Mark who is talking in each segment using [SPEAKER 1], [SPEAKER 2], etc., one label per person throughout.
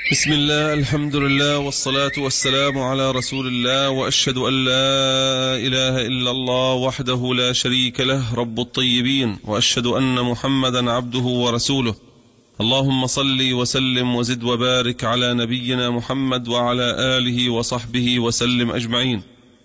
[SPEAKER 1] بسم الله، الحمد لله، والصلاة والسلام على رسول الله، وأشهد أن لا إله إلا الله وحده لا شريك له رب الطيبين، وأشهد أن محمدا عبده ورسوله. اللهم صل وسلم وزد وبارك على نبينا محمد وعلى آله وصحبه وسلم أجمعين،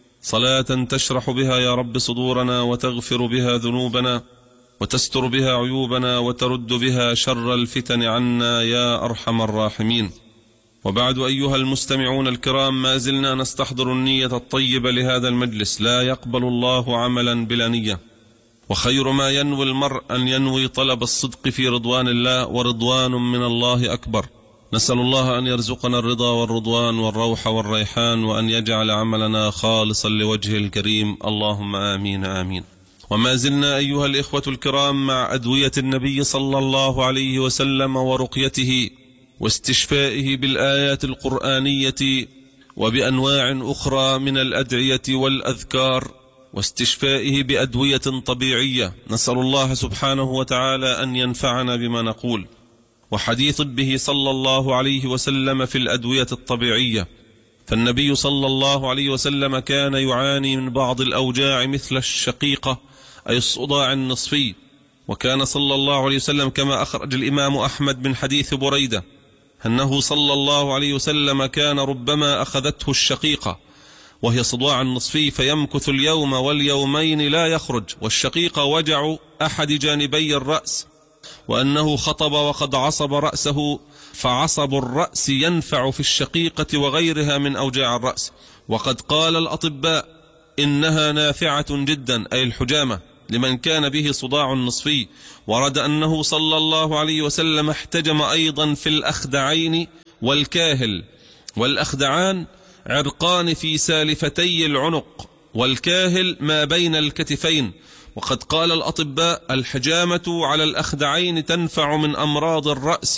[SPEAKER 1] صلاة تشرح بها يا رب صدورنا، وتغفر بها ذنوبنا، وتستر بها عيوبنا، وترد بها شر الفتن عنا يا أرحم الراحمين. وبعد أيها المستمعون الكرام، ما زلنا نستحضر النية الطيبة لهذا المجلس. لا يقبل الله عملا بلا نية، وخير ما ينوي المرء أن ينوي طلب الصدق في رضوان الله، ورضوان من الله أكبر. نسأل الله أن يرزقنا الرضا والرضوان والروح والريحان، وأن يجعل عملنا خالصا لوجهه الكريم، اللهم آمين آمين. وما زلنا أيها الإخوة الكرام مع أدوية النبي صلى الله عليه وسلم ورقيته واستشفائه بالآيات القرآنية وبأنواع أخرى من الأدعية والأذكار، واستشفائه بأدوية طبيعية. نسأل الله سبحانه وتعالى أن ينفعنا بما نقول. وحديث به صلى الله عليه وسلم في الأدوية الطبيعية، فالنبي صلى الله عليه وسلم كان يعاني من بعض الأوجاع مثل الشقيقة أي الصداع النصفي، وكان صلى الله عليه وسلم كما أخرج الإمام أحمد من حديث بريدة أنه صلى الله عليه وسلم كان ربما أخذته الشقيقة وهي صداع النصفي فيمكث اليوم واليومين لا يخرج، والشقيقة وجع أحد جانبي الرأس، وأنه خطب وقد عصب رأسه، فعصب الرأس ينفع في الشقيقة وغيرها من أوجاع الرأس. وقد قال الأطباء إنها نافعة جدا، أي الحجامة، لمن كان به صداع نصفي. ورد أنه صلى الله عليه وسلم احتجم أيضا في الأخدعين والكاهل، والأخدعان عرقان في سالفتي العنق، والكاهل ما بين الكتفين. وقد قال الأطباء الحجامة على الأخدعين تنفع من أمراض الرأس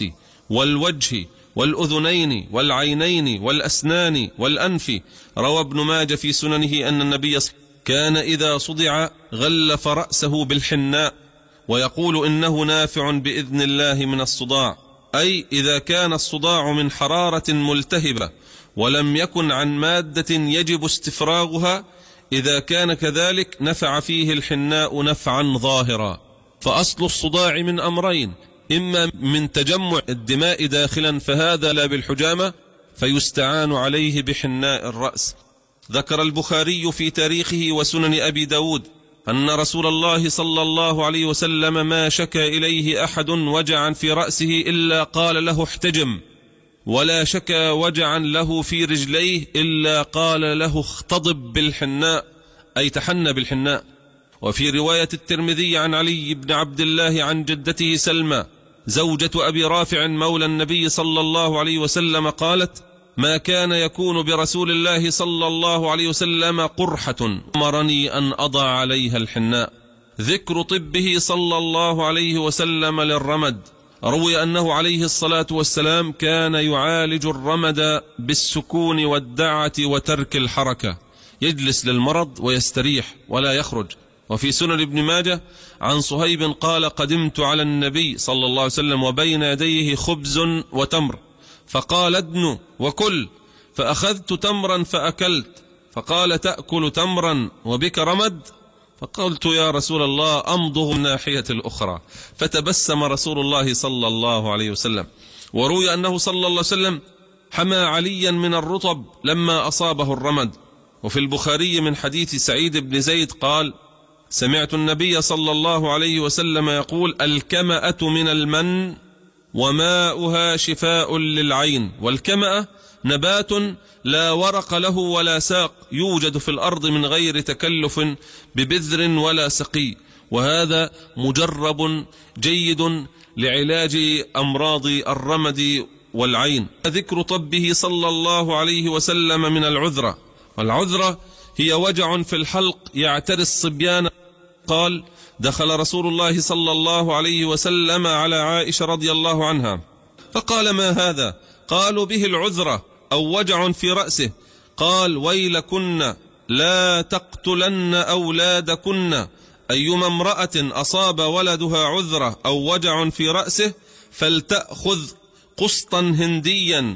[SPEAKER 1] والوجه والأذنين والعينين والأسنان والأنف. روى ابن ماجه في سننه أن النبي كان إذا صدع غلف رأسه بالحناء، ويقول إنه نافع بإذن الله من الصداع، أي إذا كان الصداع من حرارة ملتهبة ولم يكن عن مادة يجب استفراغها، إذا كان كذلك نفع فيه الحناء نفعا ظاهرا. فأصل الصداع من أمرين: إما من تجمع الدماء داخلا، فهذا لا بالحجامة، فيستعان عليه بحناء الرأس. ذكر البخاري في تاريخه وسنن أبي داود أن رسول الله صلى الله عليه وسلم ما شكى إليه أحد وجعا في رأسه إلا قال له احتجم، ولا شكى وجعا له في رجليه إلا قال له اختضب بالحناء، أي تحنى بالحناء. وفي رواية الترمذي عن علي بن عبد الله عن جدته سلمى زوجة أبي رافع مولى النبي صلى الله عليه وسلم قالت: ما كان يكون برسول الله صلى الله عليه وسلم قرحة أمرني أن أضع عليها الحناء. ذكر طبه صلى الله عليه وسلم للرمد. روي أنه عليه الصلاة والسلام كان يعالج الرمد بالسكون والدعة وترك الحركة، يجلس للمرض ويستريح ولا يخرج. وفي سنن ابن ماجه عن صهيب قال: قدمت على النبي صلى الله عليه وسلم وبين يديه خبز وتمر، فقال: ادن وكل، فأخذت تمرا فأكلت، فقال: تأكل تمرا وبك رمد؟ فقلت: يا رسول الله أمضغ الناحية الأخرى، فتبسم رسول الله صلى الله عليه وسلم. وروي أنه صلى الله عليه وسلم حمى عليا من الرطب لما أصابه الرمد. وفي البخاري من حديث سعيد بن زيد قال: سمعت النبي صلى الله عليه وسلم يقول: الكمأة من المن وماؤها شفاء للعين. والكمأة نبات لا ورق له ولا ساق، يوجد في الأرض من غير تكلف ببذر ولا سقي، وهذا مجرب جيد لعلاج أمراض الرمد والعين. ذكر طبه صلى الله عليه وسلم من العذرة. والعذرة هي وجع في الحلق يعتري الصبيان. قال: دخل رسول الله صلى الله عليه وسلم على عائشة رضي الله عنها فقال: ما هذا؟ قالوا: به العذرة أو وجع في رأسه. قال: ويلكن لا تقتلن أولادكن، أيما امرأة أصاب ولدها عذرة أو وجع في رأسه فلتأخذ قسطا هنديا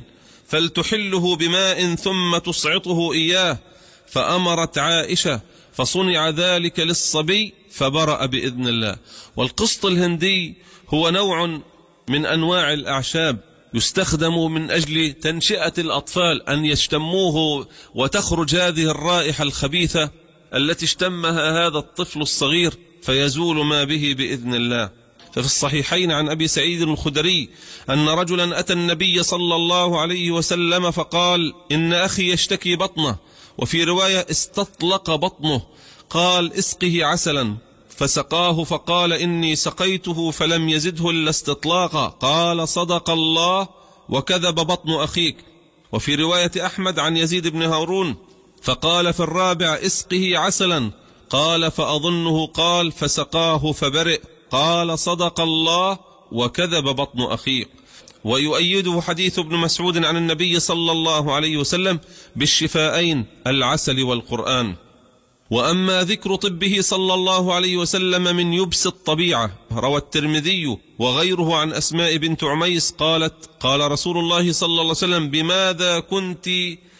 [SPEAKER 1] فلتحله بماء ثم تصعطه إياه. فأمرت عائشة فصنع ذلك للصبي فبرأ بإذن الله. والقسط الهندي هو نوع من أنواع الأعشاب يستخدم من أجل تنشئة الأطفال، أن يشتموه وتخرج هذه الرائحة الخبيثة التي اشتمها هذا الطفل الصغير فيزول ما به بإذن الله. ففي الصحيحين عن أبي سعيد الخدري أن رجلا أتى النبي صلى الله عليه وسلم فقال: إن أخي يشتكي بطنه، وفي رواية استطلق بطنه، قال: اسقه عسلا، فسقاه فقال: إني سقيته فلم يزده إلا استطلاقا. قال: صدق الله وكذب بطن أخيك. وفي رواية أحمد عن يزيد بن هارون فقال في الرابع: اسقه عسلا، قال: فأظنه قال فسقاه فبرئ. قال: صدق الله وكذب بطن أخيك. ويؤيده حديث ابن مسعود عن النبي صلى الله عليه وسلم بالشفاءين العسل والقرآن. وأما ذكر طبه صلى الله عليه وسلم من يبس الطبيعة، روى الترمذي وغيره عن أسماء بنت عميس قالت: قال رسول الله صلى الله عليه وسلم: بماذا كنت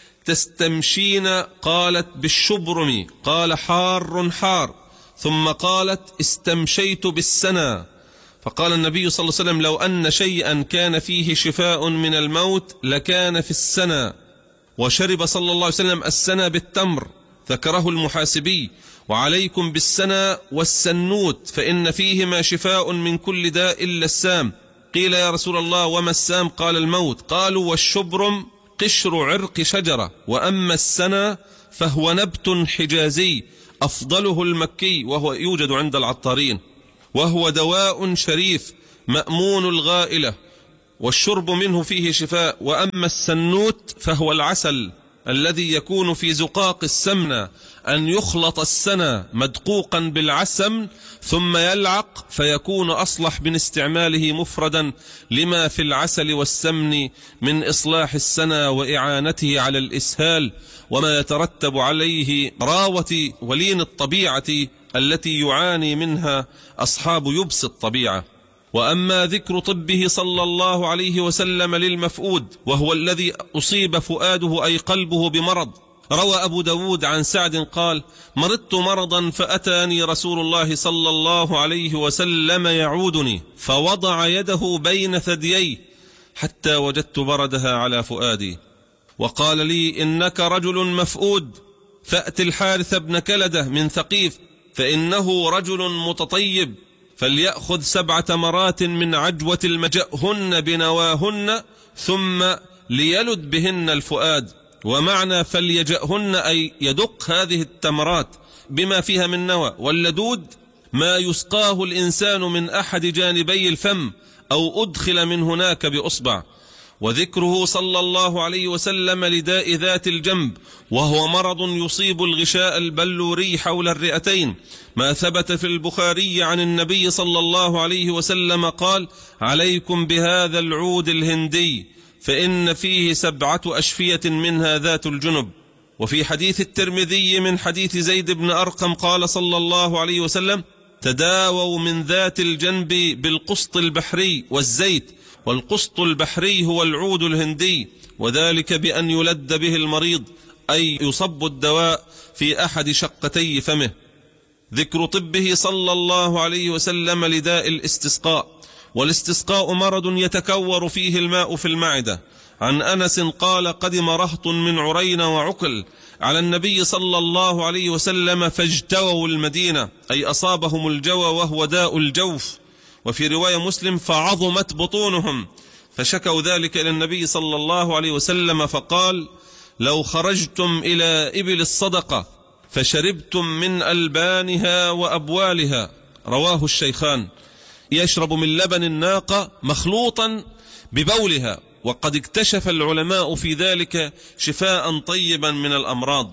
[SPEAKER 1] تستمشين؟ قالت: بالشبرم. قال: حار حار. ثم قالت: استمشيت بالسنا. فقال النبي صلى الله عليه وسلم: لو أن شيئا كان فيه شفاء من الموت لكان في السنا. وشرب صلى الله عليه وسلم السنا بالتمر، ذكره المحاسبي: وعليكم بالسنا والسنوت فإن فيهما شفاء من كل داء إلا السام. قيل: يا رسول الله وما السام؟ قال: الموت. قالوا: والشبرم قشر عرق شجرة، وأما السنا فهو نبت حجازي أفضله المكي، وهو يوجد عند العطارين، وهو دواء شريف مأمون الغائلة، والشرب منه فيه شفاء. وأما السنوت فهو العسل الذي يكون في زقاق السمنة، أن يخلط السنا مدقوقا بالعسل ثم يلعق فيكون أصلح من استعماله مفردا، لما في العسل والسمن من إصلاح السنا وإعانته على الإسهال، وما يترتب عليه راوة ولين الطبيعة التي يعاني منها أصحاب يبس الطبيعة. وأما ذكر طبه صلى الله عليه وسلم للمفؤود، وهو الذي أصيب فؤاده أي قلبه بمرض، روى أبو داود عن سعد قال: مرضت مرضا فأتاني رسول الله صلى الله عليه وسلم يعودني، فوضع يده بين ثدييه حتى وجدت بردها على فؤادي، وقال لي: إنك رجل مفؤود، فأت الحارث بن كلدة من ثقيف فإنه رجل متطيب، فليأخذ 7 تمرات من عجوة المجأهن بنواهن ثم ليلد بهن الفؤاد. ومعنى فليجأهن أي يدق هذه التمرات بما فيها من نوى، واللدود ما يسقاه الإنسان من أحد جانبي الفم أو أدخل من هناك بأصبع. وذكره صلى الله عليه وسلم لداء ذات الجنب، وهو مرض يصيب الغشاء البلوري حول الرئتين، ما ثبت في البخاري عن النبي صلى الله عليه وسلم قال: عليكم بهذا العود الهندي فإن فيه 7 أشفية منها ذات الجنب. وفي حديث الترمذي من حديث زيد بن أرقم قال صلى الله عليه وسلم: تداووا من ذات الجنب بالقسط البحري والزيت. والقسط البحري هو العود الهندي، وذلك بأن يلد به المريض، أي يصب الدواء في أحد شقتي فمه. ذكر طبه صلى الله عليه وسلم لداء الاستسقاء، والاستسقاء مرض يتكور فيه الماء في المعدة. عن أنس قال: قدم رهط من عرين وعقل على النبي صلى الله عليه وسلم فاجتووا المدينة، أي أصابهم الجوى وهو داء الجوف. وفي رواية مسلم: فعظمت بطونهم، فشكوا ذلك إلى النبي صلى الله عليه وسلم فقال: لو خرجتم إلى إبل الصدقة فشربتم من ألبانها وأبوالها، رواه الشيخان. يشرب من لبن الناقة مخلوطا ببولها، وقد اكتشف العلماء في ذلك شفاء طيبا من الأمراض.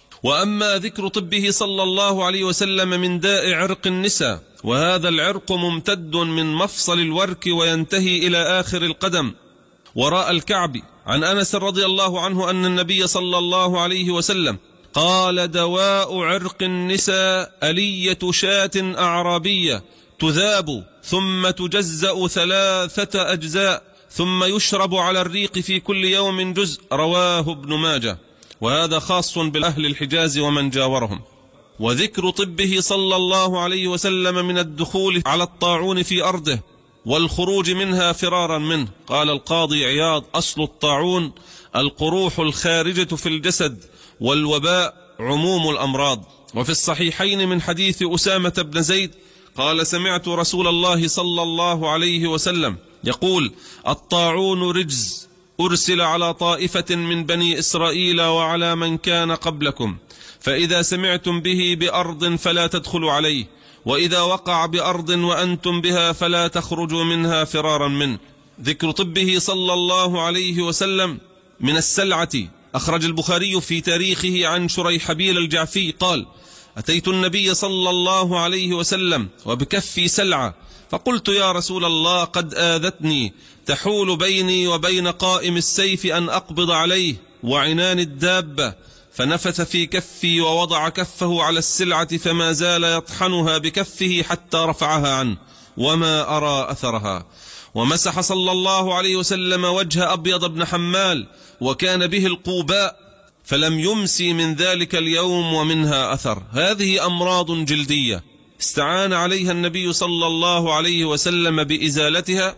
[SPEAKER 1] وأما ذكر طبه صلى الله عليه وسلم من داء عرق النساء، وهذا العرق ممتد من مفصل الورك وينتهي إلى آخر القدم وراء الكعب. عن أنس رضي الله عنه أن النبي صلى الله عليه وسلم قال: دواء عرق النساء ألية شاة أعرابية تذاب ثم تجزأ 3 أجزاء ثم يشرب على الريق في كل يوم جزء. رواه ابن ماجه، وهذا خاص بأهل الحجاز ومن جاورهم. وذكر طبه صلى الله عليه وسلم من الدخول على الطاعون في أرضه والخروج منها فرارا منه. قال القاضي عياض: أصل الطاعون القروح الخارجة في الجسد، والوباء عموم الأمراض. وفي الصحيحين من حديث أسامة بن زيد قال: سمعت رسول الله صلى الله عليه وسلم يقول: الطاعون رجز أرسل على طائفة من بني إسرائيل وعلى من كان قبلكم، فإذا سمعتم به بأرض فلا تدخلوا عليه، وإذا وقع بأرض وأنتم بها فلا تخرجوا منها فرارا منه. ذكر طبه صلى الله عليه وسلم من السلعة. أخرج البخاري في تاريخه عن شريحبيل الجعفي قال: أتيت النبي صلى الله عليه وسلم وبكفي سلعة، فقلت: يا رسول الله، قد آذتني تحول بيني وبين قائم السيف أن أقبض عليه وعنان الدابة. فنفث في كفي ووضع كفه على السلعة، فما زال يطحنها بكفه حتى رفعها عنه، وما أرى أثرها. ومسح صلى الله عليه وسلم وجه أبيض بن حمال، وكان به القوباء، فلم يمسي من ذلك اليوم ومنها أثر. هذه أمراض جلدية استعان عليها النبي صلى الله عليه وسلم بإزالتها،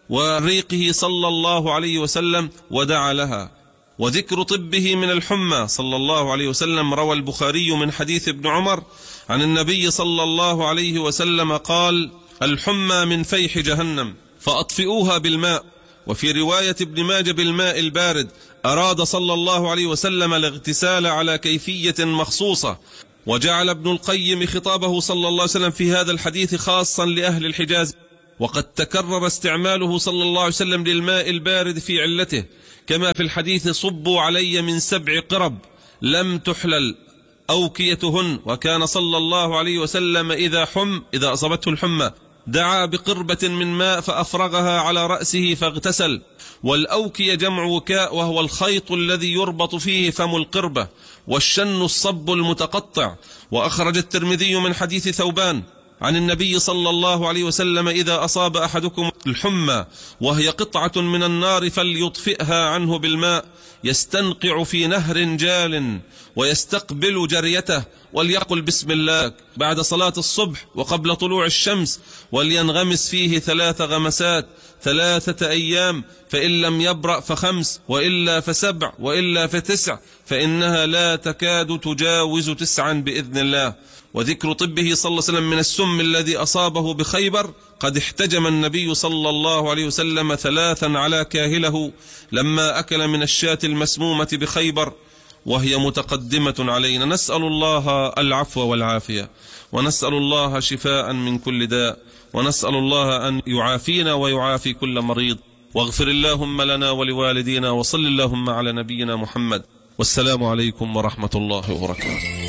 [SPEAKER 1] وريقه صلى الله عليه وسلم ودعا لها. وذكر طبه من الحمى صلى الله عليه وسلم. روى البخاري من حديث ابن عمر عن النبي صلى الله عليه وسلم قال: الحمى من فيح جهنم فأطفئوها بالماء. وفي رواية ابن ماجه بالماء البارد. أراد صلى الله عليه وسلم الاغتسال على كيفية مخصوصة، وجعل ابن القيم خطابه صلى الله عليه وسلم في هذا الحديث خاصا لأهل الحجاز، وقد تكرر استعماله صلى الله عليه وسلم للماء البارد في علته، كما في الحديث: صبوا علي من 7 قرب لم تحلل أوكيتهن. وكان صلى الله عليه وسلم إذا أصابته الحمى دعا بقربة من ماء فأفرغها على رأسه فاغتسل. والأوكية جمع وكاء، وهو الخيط الذي يربط فيه فم القربة، والشن الصب المتقطع. وأخرج الترمذي من حديث ثوبان عن النبي صلى الله عليه وسلم: إذا أصاب أحدكم الحمى وهي قطعة من النار فليطفئها عنه بالماء، يستنقع في نهر جال ويستقبل جريته، وليقل بسم الله بعد صلاة الصبح وقبل طلوع الشمس، ولينغمس فيه 3 غمسات 3 أيام، فإن لم يبرأ ف5، وإلا ف7، وإلا ف9، فإنها لا تكاد تجاوز 9 بإذن الله. وذكر طبه صلى الله عليه وسلم من السم الذي أصابه بخيبر. قد احتجم النبي صلى الله عليه وسلم 3 على كاهله لما أكل من الشاة المسمومة بخيبر، وهي متقدمة علينا. نسأل الله العفو والعافية، ونسأل الله شفاء من كل داء، ونسأل الله أن يعافينا ويعافي كل مريض. واغفر اللهم لنا ولوالدينا، وصل اللهم على نبينا محمد. والسلام عليكم ورحمة الله وبركاته.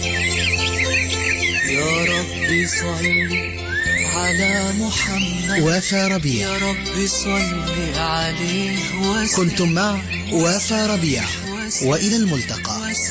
[SPEAKER 2] يا رب صل على محمد
[SPEAKER 3] وفا ربيع.
[SPEAKER 2] يا رب صل عليه وسلم.
[SPEAKER 3] كنتم مع وفا ربيع، وإلى الملتقى.